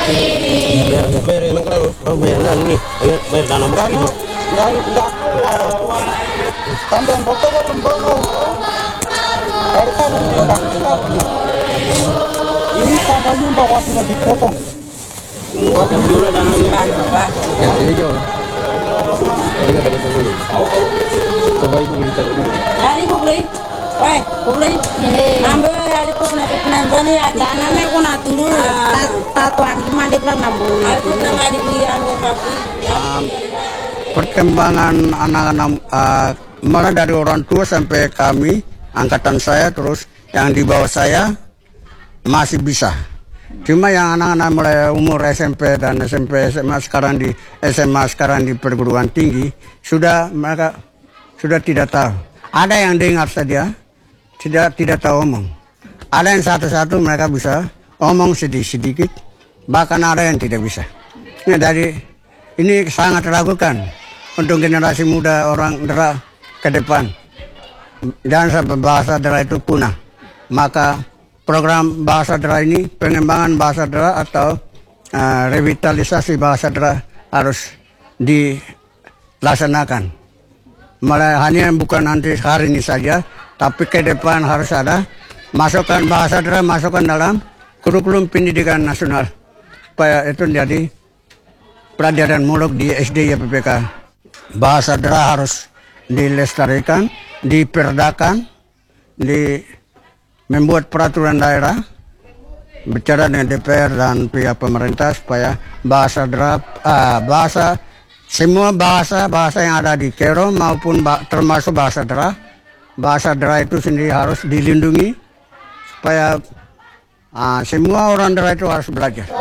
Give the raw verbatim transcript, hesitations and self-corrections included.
Bayar emang kalau oh bayar nih, ayo bayar dana berapa? Nggak nggak tambah foto kok tambah R K udah ini katanya bawa sudah dipotong. Potong dulu dananya Pak. Ya ini jauh. Ini ada dulu. Coba ibu beli dulu. Hari ibu beli, wah ibu beli. Ambil hari ibu nak nak beli ada nama aku nak dulu. Tatuan mandi pelan nambu. Aku nak ada beli anu kapi. Perkembangan anak-anak uh, mulai dari orang tua sampai kami angkatan saya terus yang di bawah saya masih bisa. Cuma yang anak-anak mulai umur S M P dan S M P S M A sekarang di S M A sekarang di perguruan tinggi sudah mereka sudah tidak tahu. Ada yang dengar saja, tidak tidak tahu omong. Ada yang satu-satu mereka bisa omong sedikit-sedikit, bahkan ada yang tidak bisa. Nah, dari ini sangat ragukan untuk generasi muda orang Dera ke depan. Jangan sampai bahasa Dera itu punah. Maka program bahasa Dera ini, pengembangan bahasa Dera atau uh, revitalisasi bahasa Dera harus dilaksanakan. Malah hanya bukan nanti hari ini saja, tapi ke depan harus ada masukkan bahasa Dera, masukkan dalam kurikulum pendidikan nasional. Supaya itu menjadi pelajaran muluk di S D ya P P K. Bahasa Dera harus dilestarikan, diperdakan, di membuat peraturan daerah, bicara dengan D P R dan pihak pemerintah supaya bahasa Dera, ah, bahasa semua bahasa-bahasa yang ada di Kero maupun bah, termasuk bahasa Dera, bahasa Dera itu sendiri harus dilindungi supaya ah, semua orang Dera itu harus belajar.